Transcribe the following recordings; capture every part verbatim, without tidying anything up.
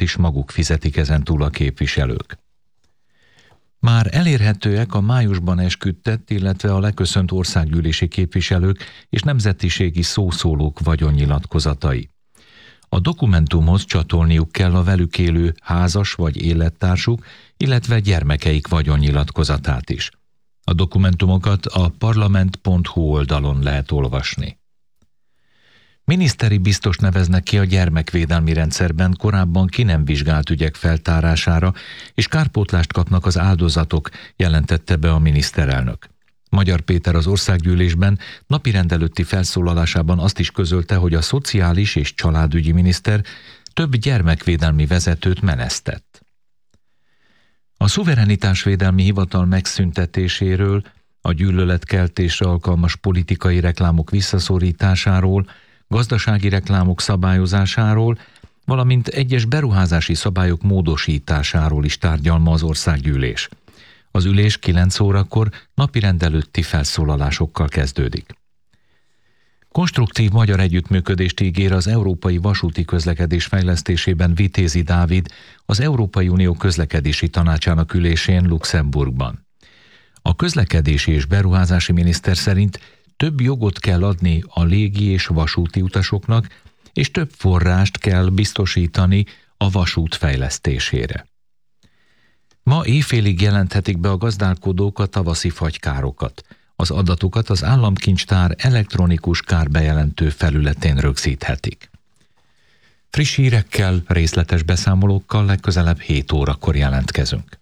díjakat is maguk fizetik ezentúl a képviselők. Már elérhetőek a májusban esküdtett, illetve a leköszönt országgyűlési képviselők és nemzetiségi szószólók vagyonnyilatkozatai. A dokumentumhoz csatolniuk kell a velük élő házas vagy élettársuk, illetve gyermekeik vagyonnyilatkozatát is. A dokumentumokat a parlament pont hu oldalon lehet olvasni. Miniszteri biztos neveznek ki a gyermekvédelmi rendszerben korábban ki nem vizsgált ügyek feltárására, és kárpótlást kapnak az áldozatok, jelentette be a miniszterelnök. Magyar Péter az országgyűlésben napirend előtti felszólalásában azt is közölte, hogy a szociális és családügyi miniszter több gyermekvédelmi vezetőt menesztett. A szuverenitásvédelmi hivatal megszüntetéséről, a gyűlöletkeltésre alkalmas politikai reklámok visszaszorításáról, gazdasági reklámok szabályozásáról, valamint egyes beruházási szabályok módosításáról is tárgyal ma az országgyűlés. Az ülés kilenc órakor napirend előtti felszólalásokkal kezdődik. Konstruktív magyar együttműködést ígér az európai vasúti közlekedés fejlesztésében Vitézi Dávid az Európai Unió közlekedési tanácsának ülésén Luxemburgban. A közlekedési és beruházási miniszter szerint több jogot kell adni a légi és vasúti utasoknak, és több forrást kell biztosítani a vasút fejlesztésére. Ma éjfélig jelenthetik be a gazdálkodók a tavaszi fagykárokat. Az adatokat az államkincstár elektronikus kárbejelentő felületén rögzíthetik. Friss hírekkel, részletes beszámolókkal legközelebb hét órakor jelentkezünk.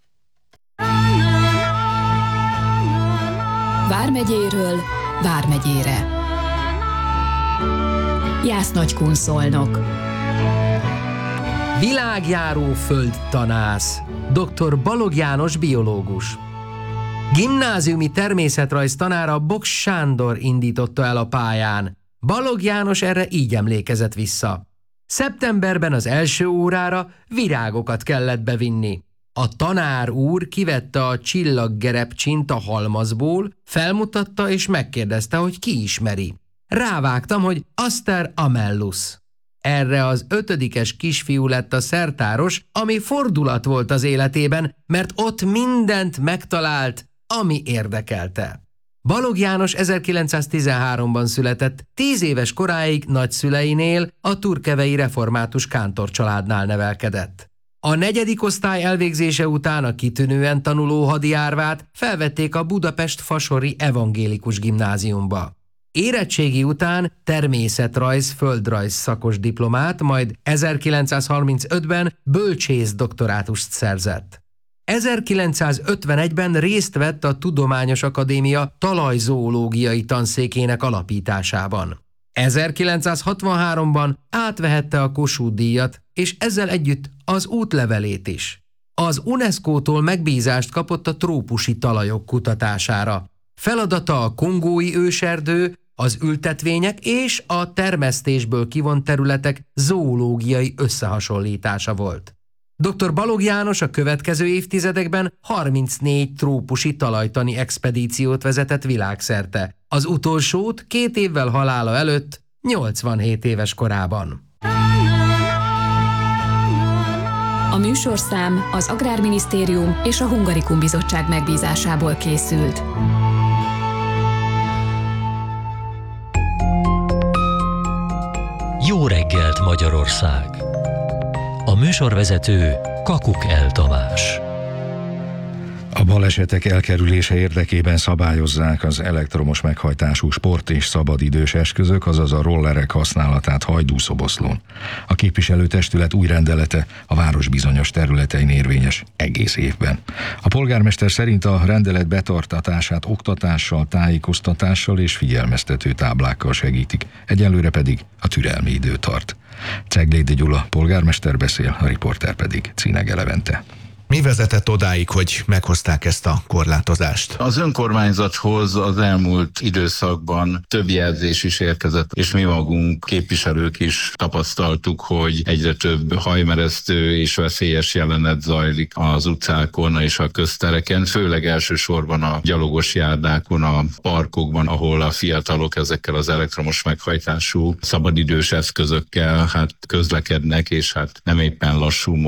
Vármegyéről Vármegyére. Jász-Nagykun Szolnok. Világjáró földtanász, dr. Balogh János biológus. Gimnáziumi természetrajz tanára Boks Sándor indította el a pályán. Balogh János erre így emlékezett vissza. Szeptemberben az első órára virágokat kellett bevinni. A tanár úr kivette a csillaggerepcsint a halmazból, felmutatta és megkérdezte, hogy ki ismeri. Rávágtam, hogy Aster amellus. Erre az ötödikes kisfiú lett a szertáros, ami fordulat volt az életében, mert ott mindent megtalált, ami érdekelte. Balogh János ezerkilencszáztizenháromban született, tíz éves koráig nagyszüleinél, a turkevei református kántor családnál nevelkedett. A negyedik osztály elvégzése után a kitűnően tanuló hadiárvát felvették a Budapest-fasori evangélikus gimnáziumba. Érettségi után természetrajz, földrajz szakos diplomát, majd ezerkilencszázharmincötben bölcsész doktorátust szerzett. ezerkilencszázötvenegyben részt vett a Tudományos Akadémia talajzoológiai tanszékének alapításában. ezerkilencszázhatvanháromban átvehette a Kossuth-díjat, és ezzel együtt az útlevelét is. Az UNESCO-tól megbízást kapott a trópusi talajok kutatására. Feladata a kongói őserdő, az ültetvények és a termesztésből kivont területek zoológiai összehasonlítása volt. doktor Balogh János a következő évtizedekben harmincnégy trópusi talajtani expedíciót vezetett világszerte. Az utolsót két évvel halála előtt, nyolcvanhét éves korában. A műsorszám az Agrárminisztérium és a Hungarikum Bizottság megbízásából készült. Jó reggelt, Magyarország! A műsorvezető Kakuk El Tamás. A balesetek elkerülése érdekében szabályozzák az elektromos meghajtású sport- és szabadidős eszközök, azaz a rollerek használatát Hajdúszoboszlón. A képviselőtestület új rendelete a város bizonyos területein érvényes egész évben. A polgármester szerint a rendelet betartatását oktatással, tájékoztatással és figyelmeztető táblákkal segítik, egyelőre pedig a türelmi idő tart. Ceglédi Gyula polgármester beszél, a riporter pedig Cinege Levente. Mi vezetett odáig, hogy meghozták ezt a korlátozást? Az önkormányzathoz az elmúlt időszakban több jelzés is érkezett, és mi magunk képviselők is tapasztaltuk, hogy egyre több hajmeresztő és veszélyes jelenet zajlik az utcákon és a köztereken, főleg elsősorban a gyalogos járdákon, a parkokban, ahol a fiatalok ezekkel az elektromos meghajtású szabadidős eszközökkel hát közlekednek, és hát nem éppen lassú